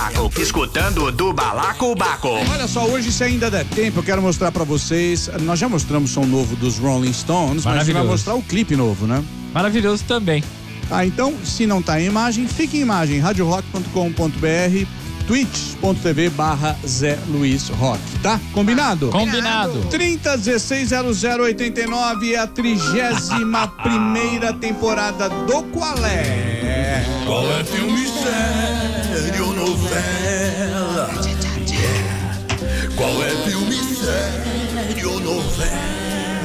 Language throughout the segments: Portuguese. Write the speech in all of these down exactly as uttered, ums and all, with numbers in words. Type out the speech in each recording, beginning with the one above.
Balaco, escutando o do Balacobaco. Olha só, hoje, se ainda der tempo, eu quero mostrar pra vocês. Nós já mostramos o som novo dos Rolling Stones, mas a gente vai mostrar o clipe novo, né? Maravilhoso também. Ah, então, se não tá em imagem, fique em imagem. rádio rock ponto com ponto b r, twitch ponto t v barra Zé Luiz Rock, tá? Combinado? Combinado. trinta dezesseis zero zero oitenta e nove é a trigésima primeira temporada do Qual é? Qual é filme sério, novela? Yeah. Qual é filme sério, novela?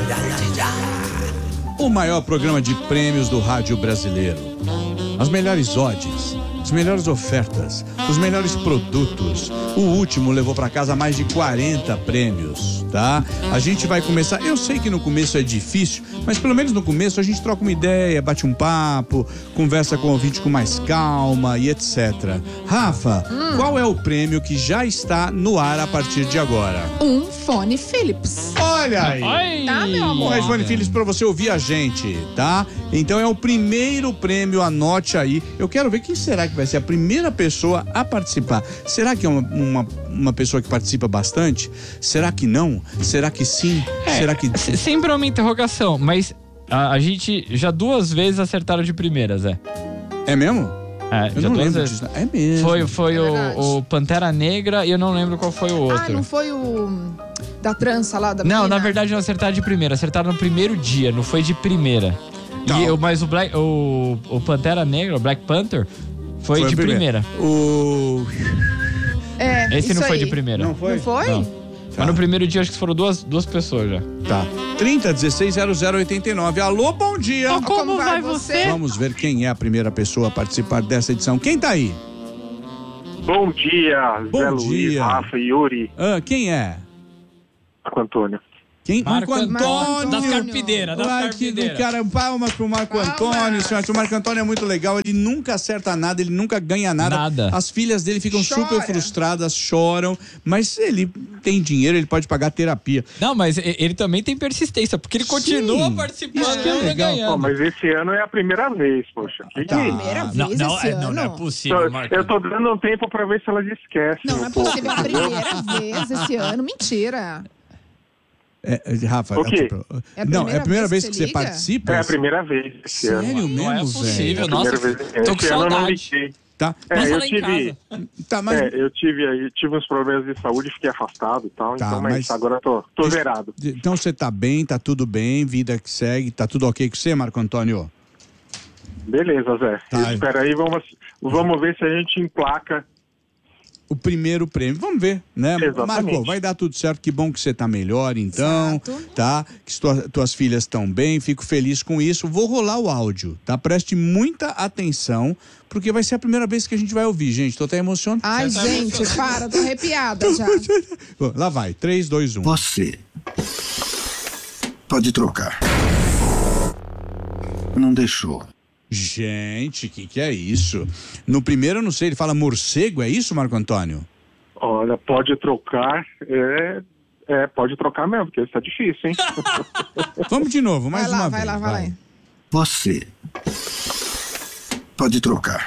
O maior programa de prêmios do rádio brasileiro. As melhores odds, as melhores ofertas, os melhores produtos. O último levou para casa mais de quarenta prêmios, tá? A gente vai começar, eu sei que no começo é difícil, mas pelo menos no começo a gente troca uma ideia, bate um papo, conversa com o ouvinte com mais calma e etcétera. Rafa, hum. qual é o prêmio que já está no ar a partir de agora? Um fone Philips. Olha aí! Ai. Tá, meu amor? Um iPhone Philips pra você ouvir a gente, tá? Então é o primeiro prêmio, anote aí. Eu quero ver quem será que vai ser a primeira pessoa a participar. Será que é uma, uma, uma pessoa que participa bastante? Será que não? Será que sim? É, será que... Sempre é uma interrogação, mas a, a gente já duas vezes acertaram de primeira, Zé. É mesmo? É, eu já não duas lembro vezes. disso. É mesmo. Foi, foi É o, o Pantera Negra e eu não lembro qual foi o outro. Ah, não foi o da trança lá da Não, menina? na verdade não acertaram de primeira, acertaram no primeiro dia, não foi de primeira. Tá. E eu, mas o, Black, o, o Pantera Negra, o Black Panther, foi, Foi a de primeira. primeira. O... É, Esse isso não foi aí. de primeira. Não foi? Não foi? Não. Tá. Mas no primeiro dia acho que foram duas, duas pessoas já. Tá. trinta dezesseis zero zero oitenta e nove. Alô, bom dia. Como, Como vai você? Vamos ver quem é a primeira pessoa a participar dessa edição. Quem tá aí? Bom dia, Bom Zé Luiz, dia. Rafa e Yuri. Ah, quem é? Marco Antônio. Quem? Marco Antônio. Das carpideiras, das Ai, que do carpideiras. cara, palmas pro Marco Palmas. Antônio, senhor. O Marco Antônio é muito legal, ele nunca acerta nada, ele nunca ganha nada. Nada. As filhas dele ficam Chora. super frustradas, choram, mas ele tem dinheiro, ele pode pagar terapia. Não, mas e- ele também tem persistência, porque ele continua Sim, participando isso que é e legal. Pô, ganhando. mas esse ano é a primeira vez, poxa. Que Tá. que é isso? Primeira Não, vez não, esse é, ano. não, não é possível, Tô- Marco. Eu tô dando um tempo pra ver se elas esquecem. Não, um não é pouco, possível. A entendeu? primeira vez esse ano. Mentira. É, é, Rafa, O quê? É a não, é a primeira primeira vez vez que que você você liga? participa? É a primeira vez esse ano. Sério mesmo, Não é velho? possível, É a nossa. primeira vez. Tô com Esse ano eu não saudade. liguei. Tá, É, Passa eu lá em tive, casa. tá, mas... é, eu tive aí, tive uns problemas de saúde, fiquei afastado e tal, Tá, então, mas, mas- agora eu tô, tô Deixa- zerado. Então você tá bem, tá tudo bem, vida que segue, tá tudo ok com você, Marco Antônio? Beleza, Zé. Tá. Espera aí, vamos, vamos ver se a gente emplaca. O primeiro prêmio. Vamos ver, né? Exatamente. Marco, vai dar tudo certo. Que bom que você tá melhor, então. Exato. Tá? Que tua- tuas filhas estão bem. Fico feliz com isso. Vou rolar o áudio, tá? Preste muita atenção, porque vai ser a primeira vez que a gente vai ouvir, gente. Tô até emocionado. Ai, gente, para. Tô arrepiada já. Bom, lá vai. três, dois, um. Você pode trocar. Não deixou. Gente, que que é isso? No primeiro, eu não sei, ele fala morcego, é isso, Marco Antônio? Olha, pode trocar, é, é pode trocar mesmo, porque isso tá difícil, hein? Vamos de novo, mais Vai lá, uma vai vez. lá, vai lá. Você pode trocar.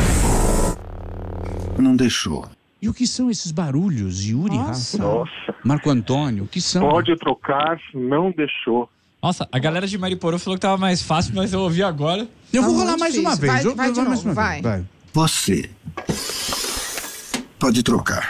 Não deixou. E o que são esses barulhos, Yuri, Nossa. Rafa? Nossa, Marco Antônio, o que são? pode trocar, não deixou. Nossa, a galera de Mariporã falou que tava mais fácil, mas eu ouvi agora. Eu vou Tá rolar muito mais uma difícil. vez. Vai- Eu- vai de mais novo, uma vai. vez. Você pode trocar.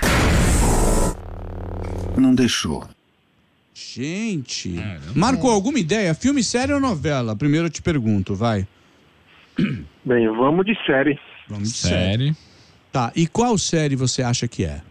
Não deixou. Gente. Marco, alguma ideia? Filme, série ou novela? Primeiro eu te pergunto, vai. Bem, vamos de série. Vamos de série. Sério? Tá, e qual série você acha que é?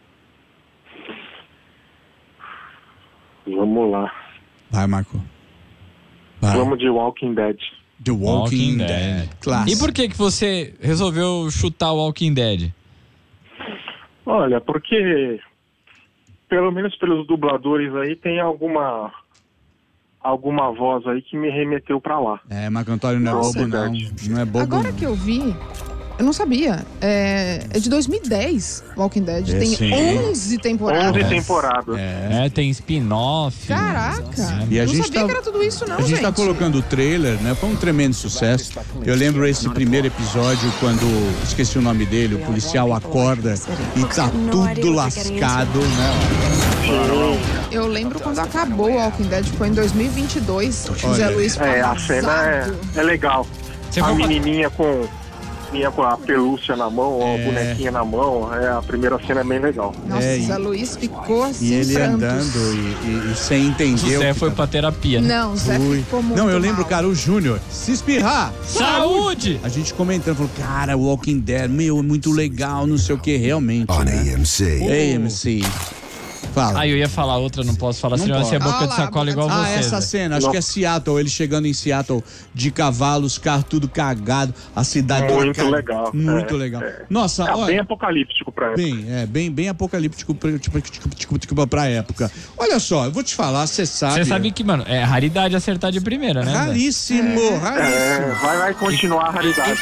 Vamos lá. Vai, Marco. Vai. Vamos de Walking Dead. The Walking, Walking Dead. Dead. Clássico. E por que que você resolveu chutar o Walking Dead? Olha, porque pelo menos pelos dubladores aí tem alguma alguma voz aí que me remeteu pra lá. É, Marco Antônio não é Nossa, bobo, não. verdade. Não é bobo, Agora não. que eu vi, Eu não sabia. É, é de dois mil e dez, Walking Dead. É, Tem sim. onze temporadas. onze temporadas. É. É, tem spin-off. Caraca. E a não gente sabia tá- que era tudo isso, não, A gente gente. tá colocando o trailer, né? Foi um tremendo sucesso. Eu lembro esse primeiro episódio quando, esqueci o nome dele, o policial acorda e tá tudo lascado, né? Eu lembro quando acabou o Walking Dead, foi em dois mil e vinte e dois. O Zé Luiz ficou É, a cena é, arrasado. é legal. Você a foi pra- menininha com, menininha com a pelúcia na mão, É. a bonequinha na mão, é, a primeira cena é bem legal. Nossa, É, o e- Zé Luiz ficou assim, E ele em prantos. andando e, e- e sem entender. O o Zé que foi tá- pra terapia. né? Não, o Zé Fui. ficou muito Não, eu lembro, mal. cara, o Júnior, se espirrar. Saúde! A gente comentando, falou, cara, Walking Dead, meu, é muito legal, não sei o que, realmente, On né? A M C. A M C. Fala. Ah, eu ia falar outra, não posso falar, Não senão vai ser pode. boca Ah de lá, sacola boca igual de- Ah, você. essa Zé. cena, acho que é Seattle, ele chegando em Seattle de cavalo, os carros tudo cagado, a cidade toda Muito ca- legal, Muito é, legal. é. Nossa, É olha, bem apocalíptico pra ela. bem, é, bem, bem apocalíptico pra, tipo, tipo, tipo, tipo, pra época. Olha só, eu vou te falar, você sabe. Você sabe que, mano, é raridade acertar de primeira, né? Zé? Raríssimo, raríssimo. É, vai, vai continuar a raridade.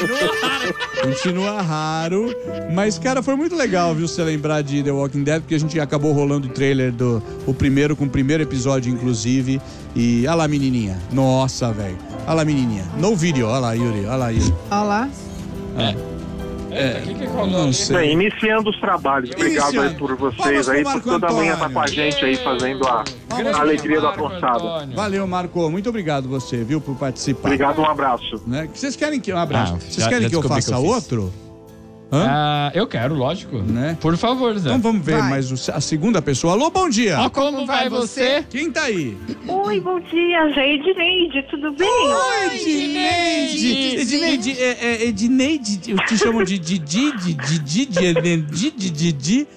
Continua raro. Mas, cara, foi muito legal, viu, você lembrar de The Walking Dead, porque a gente acabou rolando o trailer do o primeiro, com o primeiro episódio, inclusive. E, olha lá, menininha. Nossa, velho. Olha lá, menininha. No vídeo, olha lá, Yuri. Olha lá, Yuri. Olha lá. É. É, que que é qual Não nome? sei. Bem, iniciando os trabalhos. Obrigado Iniciando. aí por vocês Palmas aí, pro por Marco toda manhã Antônio. tá com a gente aí fazendo a, Grande a alegria da Marco calçada. Antônio. Valeu, Marco. Muito obrigado você, viu, por participar. Obrigado, um abraço. Né? Vocês querem que... Um abraço. Ah, Vocês já- querem já que eu descobri faça que eu fiz. outro? Hã? Ah, eu quero, lógico. Né? Por favor, Zé. Então vamos ver Vai. mais o- a segunda pessoa. Alô, bom dia. Ó, como vai você? Quem tá aí? Oi, bom dia, Zé Edneide, tudo bem? Oi, Edneide. Edneide, é, é, Edneide, eu te chamo de Didi, de Didi, de Edneide, de Didi.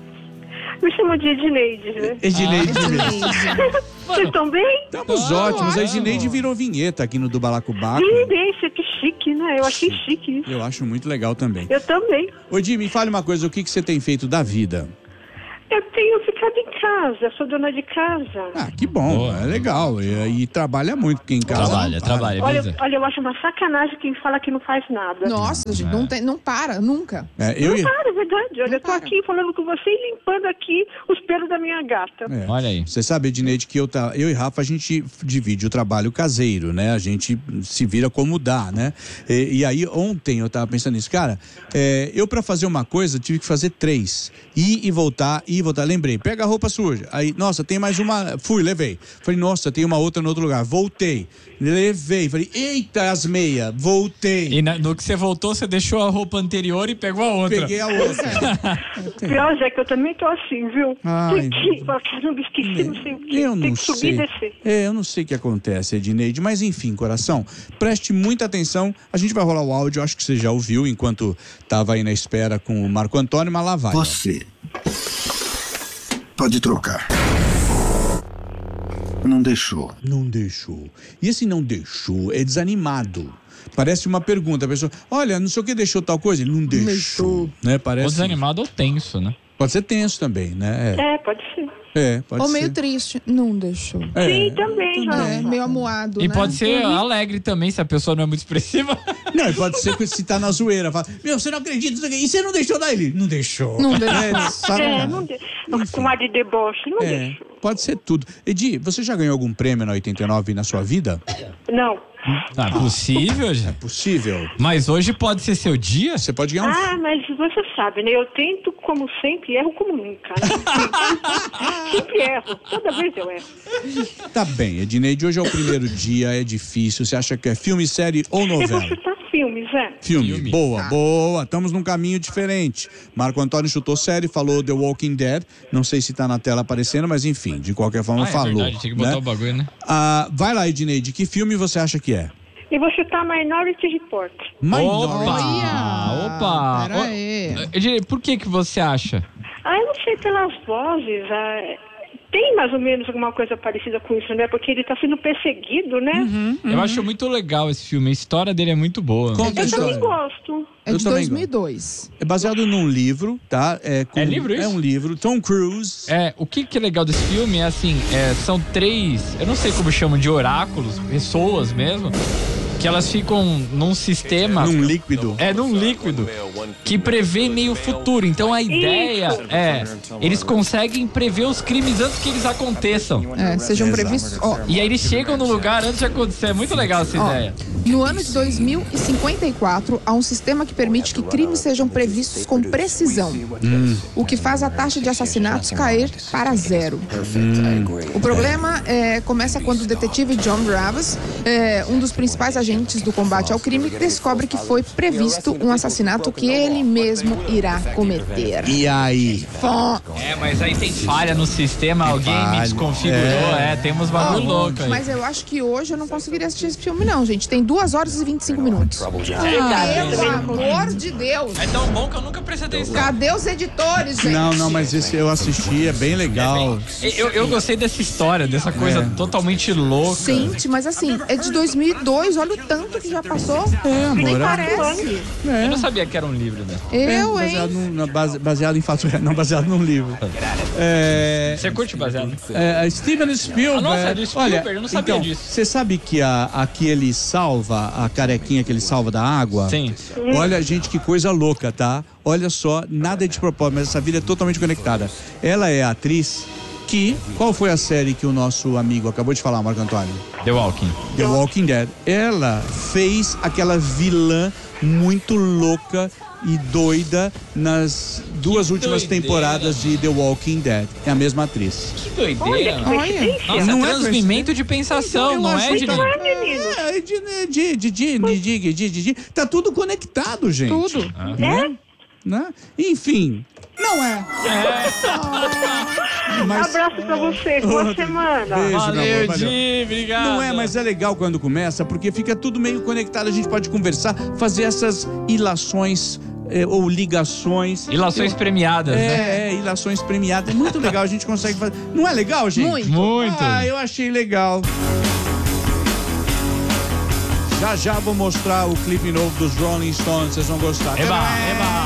Me chamam de Edneide, né? Edneide mesmo. Vocês estão bem? Estamos ótimos. A Edneide virou vinheta aqui no do Balacobaco. Delícia, que chique, né? Eu achei chique isso. Eu acho muito legal também. Eu também. Ô, Di, me fale uma coisa, o que, que você tem feito da vida? Eu tenho ficado em casa, sou dona de casa. Ah, que bom, Boa. é legal. E, e trabalha muito, porque em casa Trabalha, não para. trabalha, Olha, viu, Zé? olha, eu acho uma sacanagem quem fala que não faz nada. Nossa, gente, não, tem, não para, nunca. É, eu Não ia... para, é verdade. Olha, Não eu tô para. aqui falando com você e limpando aqui os pelos da minha gata. É. Olha aí. Você sabe, Edneide, que eu, tá, eu e Rafa, a gente divide o trabalho caseiro, né? A gente se vira como dá, né? E, e aí, ontem eu tava pensando nisso. Cara, é, eu pra fazer uma coisa tive que fazer três. Ir e voltar, ir e voltar. Lembrei, pega a roupa suja. Aí, nossa, tem mais uma... Fui, levei. Falei, nossa, tem uma outra no outro lugar. Voltei. Levei. Falei, eita, as meias. Voltei. E na- no que você voltou, você deixou a roupa anterior e pegou a outra. Peguei a outra. Pior, Zé, que eu também tô assim, viu? Ai. Tem que... Caramba, esqueci, não sei o que. Eu Tem não que subir sei. e descer. É, eu não sei o que acontece, Edneide, mas enfim, coração, preste muita atenção. A gente vai rolar o áudio, acho que você já ouviu enquanto tava aí na espera com o Marco Antônio, mas lá vai. ó. Você. Pode trocar. Não deixou. Não deixou. E esse não deixou é desanimado. Parece uma pergunta, a pessoa, olha, não sei o que deixou tal coisa, ele não deixou, Deixou. né? Ou Parece. desanimado ou tenso, né? Pode ser tenso também, né? É, pode ser. É, é pode Ou ser. meio triste. Não deixou. É. Sim, também, É, Rafa. meio amuado, E né? pode ser alegre também, se a pessoa não é muito expressiva. Não, e pode ser que se tá na zoeira, fala, meu, você não acredita, isso aqui. E você não deixou dar ele? Não deixou. Não deixou. É, sabe? É, não de... com ar de deboche, não É, deixou. pode ser tudo. Edi, você já ganhou algum prêmio na oitenta e nove na sua vida? Não. Ah, possível, já. Possível. Mas hoje pode ser seu dia? Você pode ganhar um... Ah, mas você sabe, né? Eu tento como sempre e erro como nunca. Né? Sempre erro. Toda vez eu erro. Tá bem, Edneide, hoje é o primeiro dia, é difícil. Você acha que é filme, série ou Eu vou novela? chutar filmes, é. Filme. Filme. Boa, boa. Estamos num caminho diferente. Marco Antônio chutou série, falou The Walking Dead. Não sei se tá na tela aparecendo, mas enfim, de qualquer forma Ah, é falou. verdade, tinha que botar né? o bagulho, né? Ah, vai lá, Edneide, que filme você acha que é? E vou chutar Minority Report. Minority. Opa! Opa! Pera aí. Ô, Ednei, por que que você acha? Ah, eu não sei pelas vozes. Ah, tem mais ou menos alguma coisa parecida com isso, né? Porque ele tá sendo perseguido, né? Eu acho muito legal esse filme, a história dele é muito boa. Conta a Eu também história. gosto. É Eu de também dois mil e dois. É baseado num livro, tá? É, com- É livro isso? É um livro. Tom Cruise. É, o que que é legal desse filme é assim, é, são três, eu não sei como chamam de oráculos, pessoas mesmo, que elas ficam num sistema... Num líquido. É, num líquido, que prevê meio futuro. Então a ideia é, eles conseguem prever os crimes antes que eles aconteçam. É, sejam previstos. Ó, E aí eles chegam no lugar antes de acontecer. É muito legal essa ó, ideia. no ano de dois mil e cinquenta e quatro, há um sistema que permite que crimes sejam previstos com precisão, Hum. o que faz a taxa de assassinatos cair para zero. O problema é, começa quando o detetive John Gravas, é, um dos principais agentes do combate ao crime, descobre que foi previsto um assassinato que ele mesmo irá cometer. E aí? Fó. É, mas aí tem falha no sistema, alguém me falha, desconfigurou, é, tem uns bagulho Ó, louco aí. Mas eu acho que hoje eu não conseguiria assistir esse filme, não, gente. Tem duas horas e vinte e cinco minutos. Ah, Pelo amor de Deus! é tão bom que eu nunca prestei atenção. Cadê os editores, gente? Não, não, mas esse eu assisti, é bem legal. Eu, eu gostei dessa história, dessa coisa É. totalmente louca. Gente, mas assim, é de dois mil e dois, olha o tanto que já passou. É, amor. Nem é- parece. Eu não sabia que era um livro, né? Eu, baseado, hein? num- na base- baseado em fatos reais, não baseado num livro. É, Você curte baseado? é, Steven Spielberg. Ah, nossa, é do Spielberg, olha, eu não sabia então, disso. Você sabe que a, a que ele salva, a carequinha que ele salva da água? Sim. Olha, gente, que coisa louca, tá? Olha só, nada é de propósito, mas essa vida é totalmente conectada. Ela é a atriz que... Qual foi a série que o nosso amigo acabou de falar, Marco Antônio? The Walking. The Walking Dead. Ela fez aquela vilã muito louca e doida nas duas últimas doideira. temporadas de The Walking Dead. É a mesma atriz. Que doideira. Olha. Nossa, Não é transmimento de pensação, Eu não acho é, que Dini? tá- É, de, de, de, de, de, de, de, de, de. Tá tudo conectado, gente. Tudo. Né? Né? Enfim, não é. Mas- Abraço pra você, boa Outro- semana. Beijo, meu Valeu, amor, valeu. Di, obrigado. Não é, mas é legal quando começa, porque fica tudo meio conectado, a gente pode conversar, fazer essas ilações eh, ou ligações. Ilações Eu- premiadas, né? É, é, ilações premiadas. É muito legal, a gente consegue fazer. Não é legal, gente? Muito. Muito. Ah, eu achei legal. Já já vou mostrar o clipe novo dos Rolling Stones, vocês vão gostar. Até Eba, mais. eba.